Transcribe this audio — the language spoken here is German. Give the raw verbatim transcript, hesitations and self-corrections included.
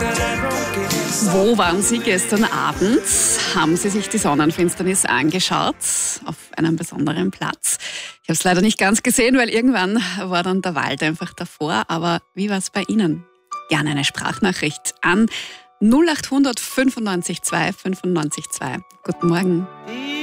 Wo waren Sie gestern Abend? Haben Sie sich die Sonnenfinsternis angeschaut auf einem besonderen Platz? Ich habe es leider nicht ganz gesehen, weil irgendwann war dann der Wald einfach davor. Aber wie war es bei Ihnen? Gerne eine Sprachnachricht an null acht hundert fünfundneunzig zwei fünfundneunzig zwei. Guten Morgen.